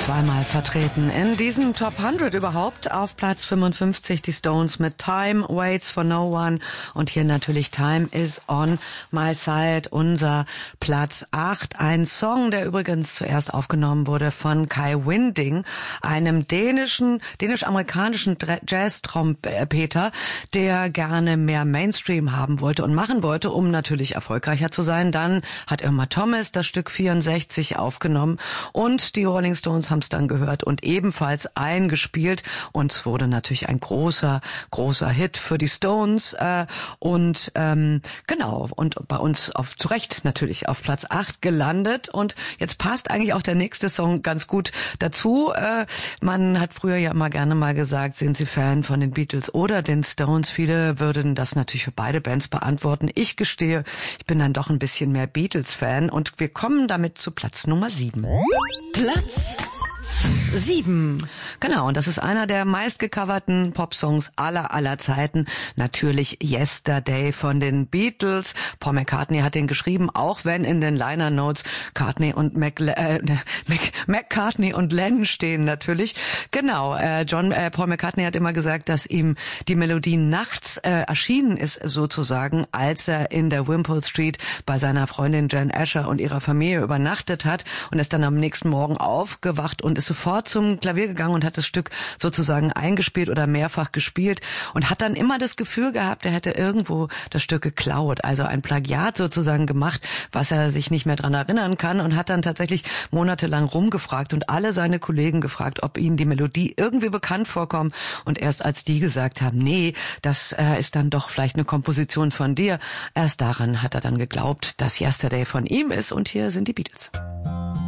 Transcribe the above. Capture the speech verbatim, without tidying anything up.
Zweimal vertreten in diesen Top hundert überhaupt. Auf Platz fünfundfünfzig die Stones mit Time Waits for No One und hier natürlich Time is on my side, unser Platz acht. Ein Song, der übrigens zuerst aufgenommen wurde von Kai Winding, einem dänischen, dänisch-amerikanischen Jazz-Trompeter, der gerne mehr Mainstream haben wollte und machen wollte, um natürlich erfolgreicher zu sein. Dann hat Irma Thomas das Stück vierundsechzig aufgenommen und die Rolling Stones haben es dann gehört und ebenfalls eingespielt und es wurde natürlich ein großer, großer Hit für die Stones äh, und ähm, genau, und bei uns auf zu Recht natürlich auf Platz acht gelandet und jetzt passt eigentlich auch der nächste Song ganz gut dazu. Äh, man hat früher ja immer gerne mal gesagt, sind Sie Fan von den Beatles oder den Stones? Viele würden das natürlich für beide Bands beantworten. Ich gestehe, ich bin dann doch ein bisschen mehr Beatles-Fan und wir kommen damit zu Platz Nummer sieben. Platz sieben. Genau, und das ist einer der meistgecoverten Popsongs aller aller Zeiten. Natürlich Yesterday von den Beatles. Paul McCartney hat den geschrieben, auch wenn in den Liner Notes Cartney und Mac, äh, Mac, McCartney und Lennon stehen natürlich. Genau, äh, John äh, Paul McCartney hat immer gesagt, dass ihm die Melodie nachts äh, erschienen ist sozusagen, als er in der Wimpole Street bei seiner Freundin Jan Asher und ihrer Familie übernachtet hat und ist dann am nächsten Morgen aufgewacht und ist sofort zum Klavier gegangen und hat das Stück sozusagen eingespielt oder mehrfach gespielt und hat dann immer das Gefühl gehabt, er hätte irgendwo das Stück geklaut, also ein Plagiat sozusagen gemacht, was er sich nicht mehr dran erinnern kann und hat dann tatsächlich monatelang rumgefragt und alle seine Kollegen gefragt, ob ihnen die Melodie irgendwie bekannt vorkommt und erst als die gesagt haben, nee, das äh, ist dann doch vielleicht eine Komposition von dir, erst daran hat er dann geglaubt, dass Yesterday von ihm ist und hier sind die Beatles.